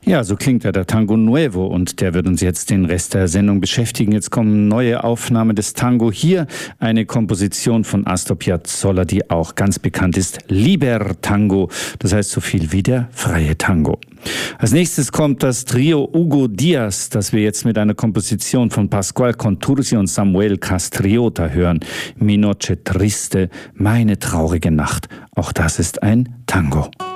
Ja, so klingt ja der Tango Nuevo und der wird uns jetzt den Rest der Sendung beschäftigen. Jetzt kommen neue Aufnahmen des Tango. Hier eine Komposition von Astor Piazzolla, die auch ganz bekannt ist. Liber Tango, das heißt so viel wie der freie Tango. Als nächstes kommt das Trio Hugo Díaz, das wir jetzt mit einer Komposition von Pascual Contursi und Samuel Castriota hören. Mi noche triste, meine traurige Nacht. Auch das ist ein Tango.